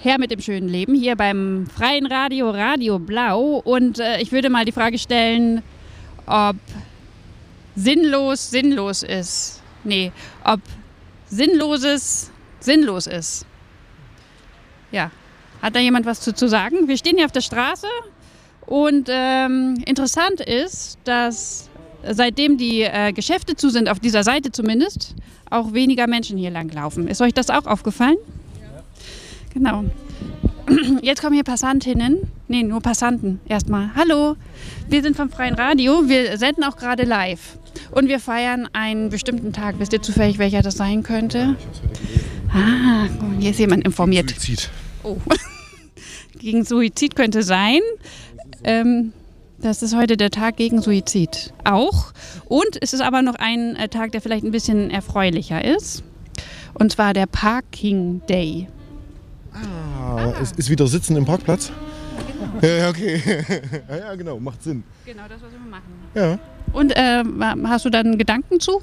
her mit dem schönen Leben hier beim Freien Radio, Radio Blau. Und ich würde mal die Frage stellen, ob sinnlos ist. Nee, ob Sinnloses sinnlos ist. Ja, hat da jemand was zu sagen? Wir stehen hier auf der Straße und interessant ist, dass seitdem die Geschäfte zu sind, auf dieser Seite zumindest, auch weniger Menschen hier lang laufen. Ist euch das auch aufgefallen? Ja. Genau. Jetzt kommen hier Passantinnen. Nee, nur Passanten erstmal. Hallo, wir sind vom Freien Radio. Wir senden auch gerade live. Und wir feiern einen bestimmten Tag. Wisst ihr zufällig, welcher das sein könnte? Ah, hier ist jemand informiert. Suizid. Oh. Gegen Suizid könnte sein. Das ist heute der Tag gegen Suizid auch. Und es ist aber noch ein Tag, der vielleicht ein bisschen erfreulicher ist. Und zwar der Parking Day. Es ist wieder Sitzen im Parkplatz? Ja, okay. Ja, genau, macht Sinn. Genau, das, was wir machen. Ja. Und hast du dann Gedanken zu?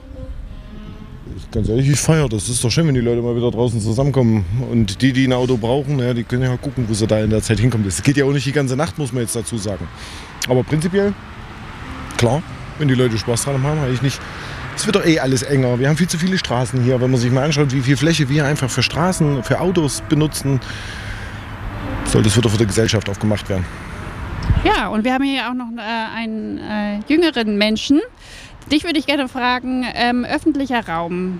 Ganz ehrlich, ich feiere das. Es ist doch schön, wenn die Leute mal wieder draußen zusammenkommen. Und die ein Auto brauchen, ja, die können ja gucken, wo sie da in der Zeit hinkommen. Das geht ja auch nicht die ganze Nacht, muss man jetzt dazu sagen. Aber prinzipiell, klar, wenn die Leute Spaß dran haben, eigentlich nicht. Es wird doch alles enger. Wir haben viel zu viele Straßen hier. Wenn man sich mal anschaut, wie viel Fläche wir einfach für Straßen, für Autos benutzen, soll das wieder für die Gesellschaft aufgemacht werden. Ja, und wir haben hier auch noch einen jüngeren Menschen. Dich würde ich gerne fragen, öffentlicher Raum.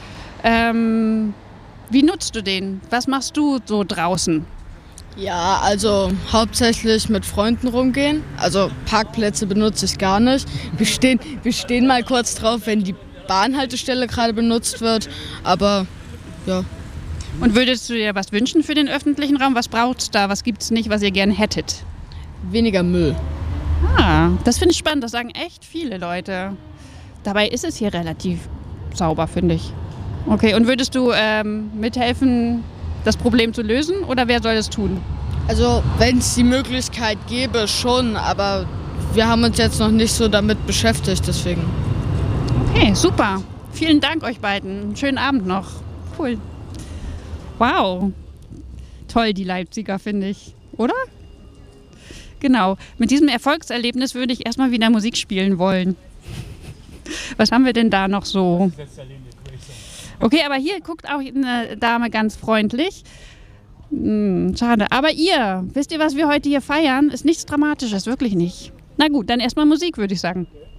Wie nutzt du den? Was machst du so draußen? Ja, also hauptsächlich mit Freunden rumgehen. Also Parkplätze benutze ich gar nicht. Wir stehen mal kurz drauf, wenn die Bahnhaltestelle gerade benutzt wird. Aber ja. Und würdest du dir was wünschen für den öffentlichen Raum? Was braucht es da? Was gibt es nicht, was ihr gerne hättet? Weniger Müll. Ah, das finde ich spannend. Das sagen echt viele Leute. Dabei ist es hier relativ sauber, finde ich. Okay, und würdest du mithelfen, das Problem zu lösen, oder wer soll das tun? Also wenn es die Möglichkeit gäbe, schon, aber wir haben uns jetzt noch nicht so damit beschäftigt, deswegen. Okay, super. Vielen Dank euch beiden. Einen schönen Abend noch. Cool. Wow. Toll, die Leipziger, finde ich. Oder? Genau. Mit diesem Erfolgserlebnis würde ich erstmal wieder Musik spielen wollen. Was haben wir denn da noch so? Okay, aber hier guckt auch eine Dame ganz freundlich. Schade. Aber wisst ihr, was wir heute hier feiern? Ist nichts Dramatisches, wirklich nicht. Na gut, dann erstmal Musik, würde ich sagen.